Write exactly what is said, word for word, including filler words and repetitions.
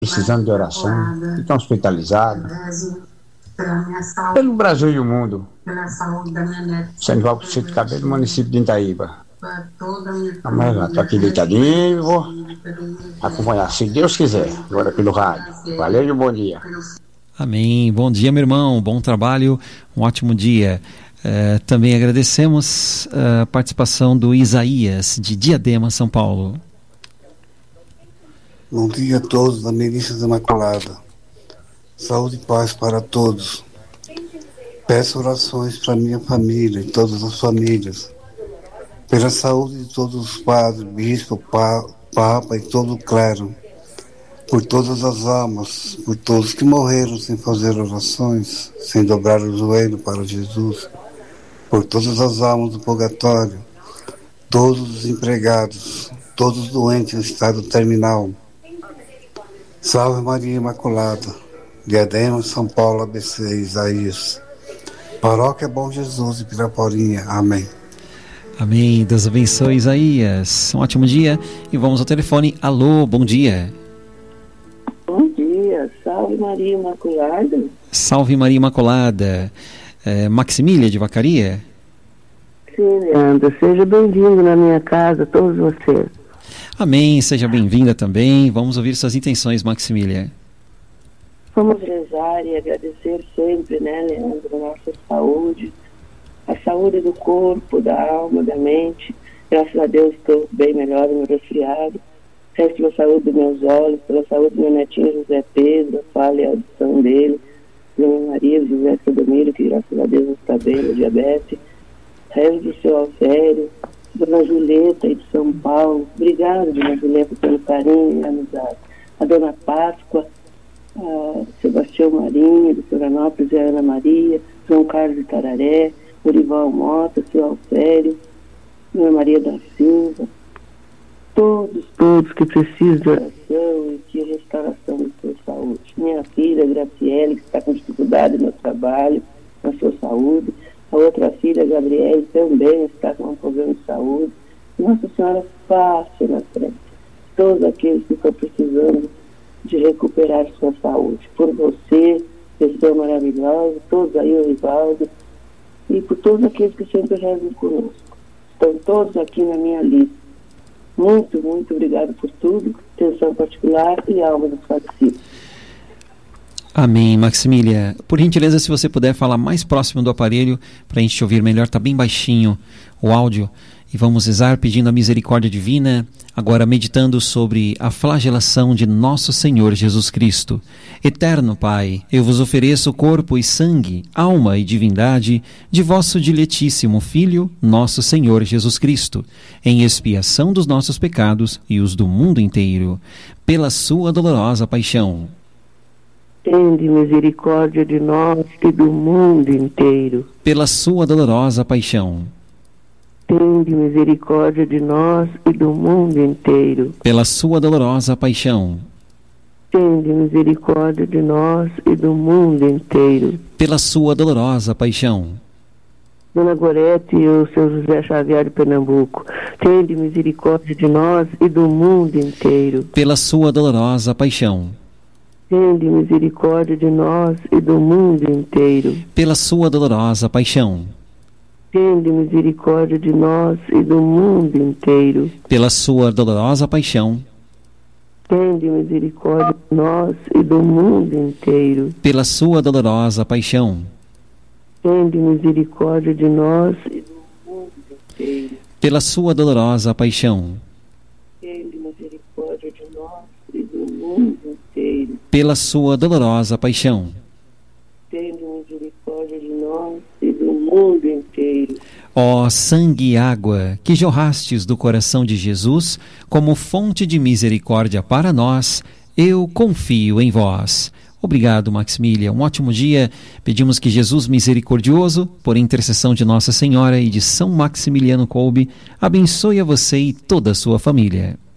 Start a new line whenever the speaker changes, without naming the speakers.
precisando de oração, que estão hospitalizados. Pelo Brasil e o mundo. Senival Precito de Cabelo, município de Itaíba. Amanhã já estou aqui deitadinho e vou acompanhar, se Deus quiser, agora pelo rádio. Valeu e um bom dia.
Amém. Bom dia, meu irmão. Bom trabalho. Um ótimo dia. Uh, também agradecemos a participação do Isaías, de Diadema, São Paulo.
Bom dia a todos da Milícia da Imaculada. Saúde e paz para todos. Peço orações para minha família e todas as famílias. Pela saúde de todos os padres, bispo, pa, papa e todo o clero. Por todas as almas, por todos que morreram sem fazer orações, sem dobrar o joelho para Jesus. Por todas as almas do purgatório, todos os empregados, todos os doentes em estado terminal. Salve Maria Imaculada, Diadema, São Paulo, A B C, Isaías. Paróquia Bom Jesus de Piraporinha. Amém.
Amém. Deus abençoe, Isaías. Um ótimo dia. E vamos ao telefone. Alô, bom dia.
Bom dia. Salve Maria Imaculada.
Salve Maria Imaculada. É, Maximília de Vacaria?
Sim, Leandro. Seja bem-vindo na minha casa, todos vocês.
Amém, seja bem-vinda também. Vamos ouvir suas intenções, Maximília.
Vamos rezar e agradecer sempre, né, Leandro, a nossa saúde, a saúde do corpo, da alma, da mente. Graças a Deus estou bem melhor do meu resfriado. Rezo pela saúde dos meus olhos, pela saúde do meu netinho José Pedro, a fala e a audição dele, da minha Maria José Clodomiro, que graças a Deus está bem, no diabetes. Rezo do seu Alfério, Dona Julieta e de São Paulo. Obrigado, Dona Julieta, pelo carinho e amizade. A Dona Páscoa, a Sebastião Marinho, de Florianópolis e a Ana Maria, João Carlos de Tararé, Orival Mota, seu Alfério, Dona Maria da Silva, todos, todos que precisam de oração e de restauração da sua saúde. Minha filha, Graciele, que está com dificuldade no trabalho, na sua saúde. A outra filha, Gabriele, também está com um problema de saúde. Nossa Senhora, passe na frente. Todos aqueles que estão precisando de recuperar sua saúde. Por você, pessoa maravilhosa, todos aí, o Rivaldo, e por todos aqueles que sempre rezam conosco. Estão todos aqui na minha lista. Muito, muito obrigado por tudo. Atenção particular e alma dos participantes.
Amém, Maximília. Por gentileza, se você puder falar mais próximo do aparelho, para a gente te ouvir melhor, está bem baixinho o áudio. E vamos rezar pedindo a misericórdia divina, agora meditando sobre a flagelação de nosso Senhor Jesus Cristo. Eterno Pai, eu vos ofereço corpo e sangue, alma e divindade de vosso diletíssimo Filho, nosso Senhor Jesus Cristo, em expiação dos nossos pecados e os do mundo inteiro, pela sua dolorosa paixão.
Tende misericórdia de nós e do mundo inteiro.
Pela sua dolorosa paixão.
Tende misericórdia de nós e do mundo inteiro.
Pela sua dolorosa paixão.
Tende misericórdia de nós e do mundo inteiro.
Pela sua dolorosa paixão.
Dona Gorete e o seu José Xavier de Pernambuco, tende misericórdia de nós e do mundo inteiro.
Pela sua dolorosa paixão.
Tende misericórdia de nós e do mundo inteiro.
Pela sua dolorosa paixão.
Tende misericórdia de nós e do mundo inteiro.
Pela sua dolorosa paixão.
Tende misericórdia de nós e do mundo inteiro.
Pela sua dolorosa paixão.
Tende misericórdia de nós e do mundo inteiro.
Pela sua dolorosa paixão.
Tende misericórdia de nós e do mundo inteiro.
Pela sua dolorosa paixão.
Tende misericórdia de nós e do mundo inteiro.
Ó sangue e água que jorrastes do coração de Jesus como fonte de misericórdia para nós, eu confio em vós. Obrigado, Maximília. Um ótimo dia. Pedimos que Jesus misericordioso, por intercessão de Nossa Senhora e de São Maximiliano Kolbe, abençoe a você e toda a sua família.